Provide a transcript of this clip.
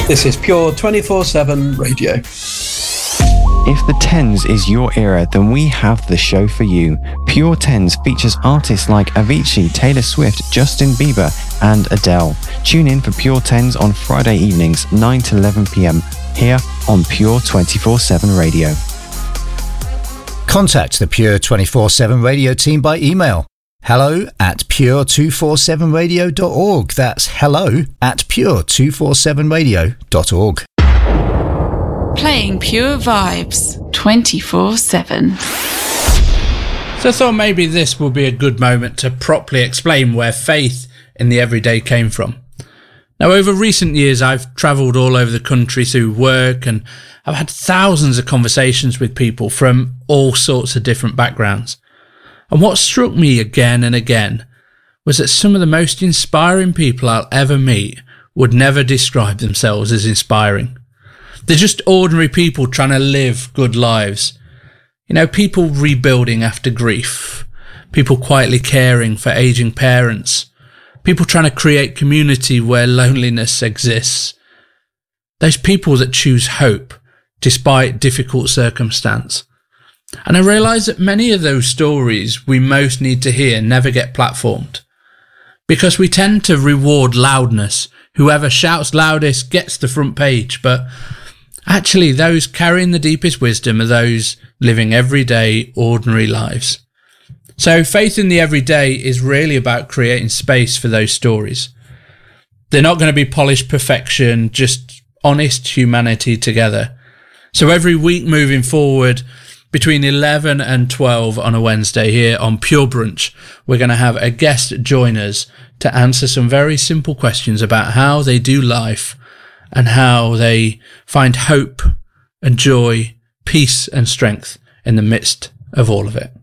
This is Pure 24/7 Radio. If the Tens is your era, then we have the show for you. Pure Tens features artists like Avicii, Taylor Swift, Justin Bieber, and Adele. Tune in for Pure Tens on Friday evenings, 9 to 11 p.m. here on Pure 24/7 Radio. Contact the Pure 24/7 Radio team by email. hello@pure247radio.org. That's hello@pure247radio.org. Playing pure vibes 24/7. So I thought maybe this will be a good moment to properly explain where faith in the everyday came from. Now, over recent years, I've travelled all over the country through work, and I've had thousands of conversations with people from all sorts of different backgrounds. And what struck me again and again was that some of the most inspiring people I'll ever meet would never describe themselves as inspiring. They're just ordinary people trying to live good lives. You know, people rebuilding after grief, people quietly caring for aging parents, people trying to create community where loneliness exists. Those people that choose hope despite difficult circumstance. And I realise that many of those stories we most need to hear never get platformed, because we tend to reward loudness. Whoever shouts loudest gets the front page, but actually those carrying the deepest wisdom are those living everyday, ordinary lives. So faith in the everyday is really about creating space for those stories. They're not going to be polished perfection, just honest humanity together. So every week moving forward, between 11 and 12 on a Wednesday here on Pure Brunch, we're going to have a guest join us to answer some very simple questions about how they do life and how they find hope and joy, peace and strength in the midst of all of it.